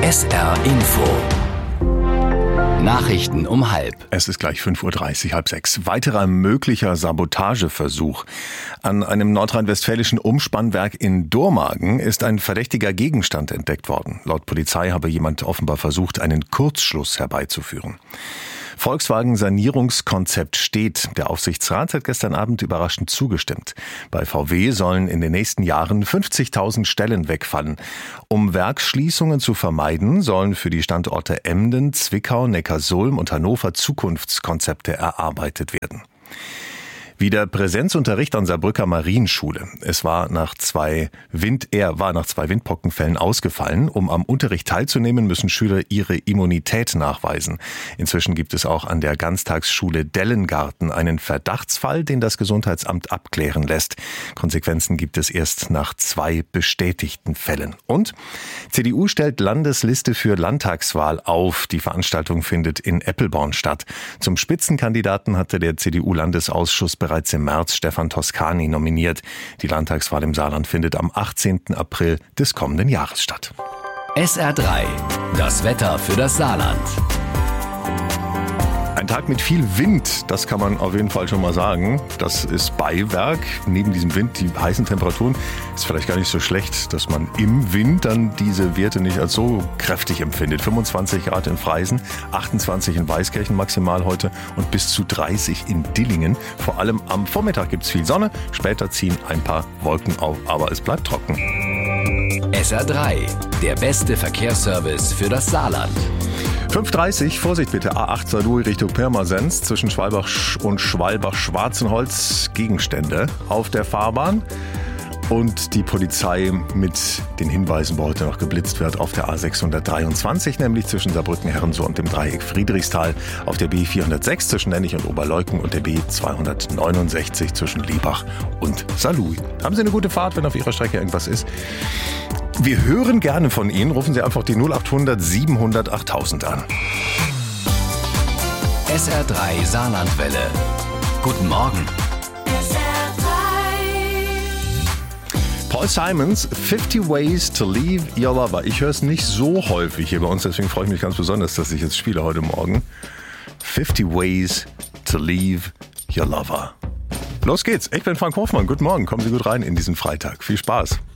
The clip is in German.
SR Info. Nachrichten um 5:30. Es ist gleich 5:30 Uhr, 5:30. Weiterer möglicher Sabotageversuch. An einem nordrhein-westfälischen Umspannwerk in Dormagen ist ein verdächtiger Gegenstand entdeckt worden. Laut Polizei habe jemand offenbar versucht, einen Kurzschluss herbeizuführen. Volkswagen-Sanierungskonzept steht. Der Aufsichtsrat hat gestern Abend überraschend zugestimmt. Bei VW sollen in den nächsten Jahren 50.000 Stellen wegfallen. Um Werksschließungen zu vermeiden, sollen für die Standorte Emden, Zwickau, Neckarsulm und Hannover Zukunftskonzepte erarbeitet werden. Wieder Präsenzunterricht an Saarbrücker Marienschule. Es war nach zwei Windpockenfällen ausgefallen. Um am Unterricht teilzunehmen, müssen Schüler ihre Immunität nachweisen. Inzwischen gibt es auch an der Ganztagsschule Dellengarten einen Verdachtsfall, den das Gesundheitsamt abklären lässt. Konsequenzen gibt es erst nach 2 bestätigten Fällen. Und CDU stellt Landesliste für Landtagswahl auf. Die Veranstaltung findet in Eppelborn statt. Zum Spitzenkandidaten hatte der CDU-Landesausschuss bereits im März Stefan Toscani nominiert. Die Landtagswahl im Saarland findet am 18. April des kommenden Jahres statt. SR3, das Wetter für das Saarland. Ein Tag mit viel Wind, das kann man auf jeden Fall schon mal sagen. Das ist Beiwerk. Neben diesem Wind, die heißen Temperaturen, ist vielleicht gar nicht so schlecht, dass man im Wind dann diese Werte nicht als so kräftig empfindet. 25 Grad in Freisen, 28 in Weißkirchen maximal heute und bis zu 30 in Dillingen. Vor allem am Vormittag gibt es viel Sonne, später ziehen ein paar Wolken auf, aber es bleibt trocken. SR3, der beste Verkehrsservice für das Saarland. 5:30, Vorsicht bitte, A8 Saarlouis Richtung Pirmasens, zwischen Schwalbach und Schwalbach-Schwarzenholz Gegenstände auf der Fahrbahn. Und die Polizei mit den Hinweisen, wo heute noch geblitzt wird, auf der A623, nämlich zwischen Saarbrücken-Herrensoh und dem Dreieck Friedrichsthal, auf der B406 zwischen Nennig und Oberleuthen und der B269 zwischen Liebach und Saarlouis. Haben Sie eine gute Fahrt, wenn auf Ihrer Strecke irgendwas ist? Wir hören gerne von Ihnen. Rufen Sie einfach die 0800 700 8000 an. SR3 Saarlandwelle. Guten Morgen. Paul Simons, 50 Ways to Leave Your Lover. Ich höre es nicht so häufig hier bei uns, deswegen freue ich mich ganz besonders, dass ich jetzt spiele heute Morgen. 50 Ways to Leave Your Lover. Los geht's. Ich bin Frank Hofmann. Guten Morgen. Kommen Sie gut rein in diesen Freitag. Viel Spaß.